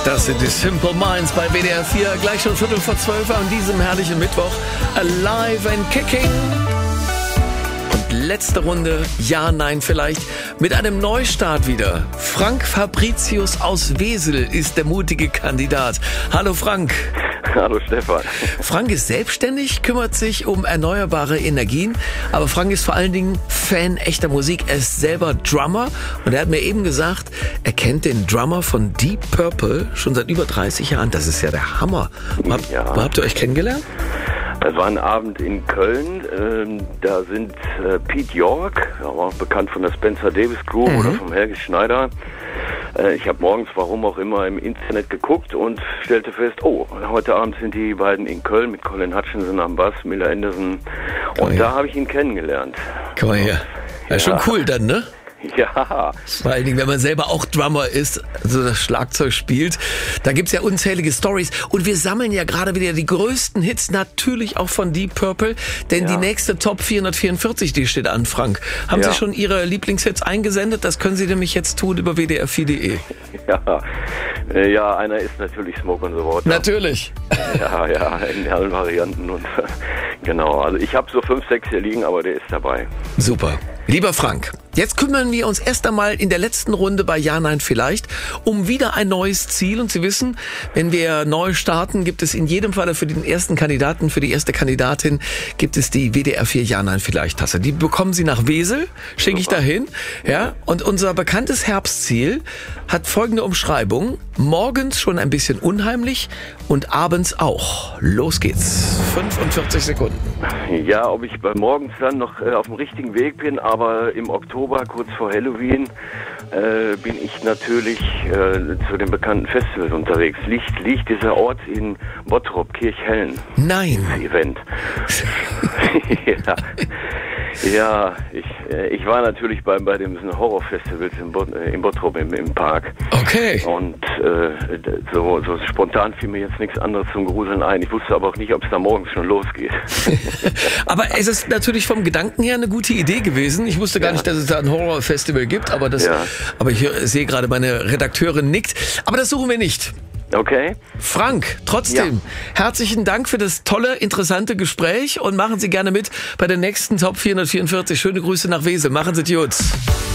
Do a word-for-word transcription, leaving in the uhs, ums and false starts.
Das sind die Simple Minds bei W D R vier. Gleich schon Viertel vor zwölf an diesem herrlichen Mittwoch. Alive and Kicking. Und letzte Runde, ja, nein, vielleicht, mit einem Neustart wieder. Frank Fabricius aus Wesel ist der mutige Kandidat. Hallo Frank. Hallo Stefan. Frank ist selbstständig, kümmert sich um erneuerbare Energien, aber Frank ist vor allen Dingen Fan echter Musik. Er ist selber Drummer und er hat mir eben gesagt, er kennt den Drummer von Deep Purple schon seit über dreißig Jahren. Das ist ja der Hammer. Wo habt, ja. wo habt ihr euch kennengelernt? Das war ein Abend in Köln. Ähm, da sind äh, Pete York, auch bekannt von der Spencer Davis Group mhm. oder vom Helge Schneider. Äh, ich habe morgens, warum auch immer, im Internet geguckt und stellte fest, oh, heute Abend sind die beiden in Köln mit Colin Hutchinson am Bass, Miller Anderson. Und da habe ich ihn kennengelernt. Komm mal her. Ja, schon cool dann, ne? Ja. Vor allen Dingen, wenn man selber auch Drummer ist, also das Schlagzeug spielt. Da gibt's ja unzählige Stories. Und wir sammeln ja gerade wieder die größten Hits, natürlich auch von Deep Purple. Denn ja. die nächste Top vierhundertvierundvierzig, die steht an, Frank. Haben ja. Sie schon Ihre Lieblingshits eingesendet? Das können Sie nämlich jetzt tun über w d r vier punkt d e. Ja. Ja, einer ist natürlich Smoke on the Water. Natürlich. Ja, ja, in allen Varianten. Und genau, also ich habe so fünf, sechs hier liegen, aber der ist dabei. Super. Lieber Frank, jetzt kümmern wir uns erst einmal in der letzten Runde bei Ja, Nein, Vielleicht um wieder ein neues Ziel. Und Sie wissen, wenn wir neu starten, gibt es in jedem Fall für den ersten Kandidaten, für die erste Kandidatin, gibt es die W D R vier Ja, Nein, Vielleicht Tasse. Die bekommen Sie nach Wesel, schicke ich dahin. Ja, und unser bekanntes Herbstziel hat folgende Umschreibung. Morgens schon ein bisschen unheimlich und abends auch. Los geht's. fünfundvierzig Sekunden. Ja, ob ich bei morgens dann noch äh, auf dem richtigen Weg bin, aber im Oktober, kurz vor Halloween, äh, bin ich natürlich äh, zu den bekannten Festivals unterwegs. Liegt, liegt dieser Ort in Bottrop, Kirchhellen. Nein. Das Event. ja. Ja, ich, äh, ich war natürlich bei, bei dem Horrorfestivals in, Bot, äh, in Bottrop im, im Park. Okay. Und äh, so, so spontan fiel mir jetzt nichts anderes zum Gruseln ein. Ich wusste aber auch nicht, ob es da morgens schon losgeht. Aber es ist natürlich vom Gedanken her eine gute Idee gewesen. Ich wusste gar ja. nicht, dass es da ein Horrorfestival gibt, aber das, ja. aber ich sehe gerade, meine Redakteurin nickt. Aber das suchen wir nicht. Okay. Frank, trotzdem, ja. herzlichen Dank für das tolle, interessante Gespräch und machen Sie gerne mit bei der nächsten Top vierhundertvierundvierzig. Schöne Grüße nach Wesel. Machen Sie es gut.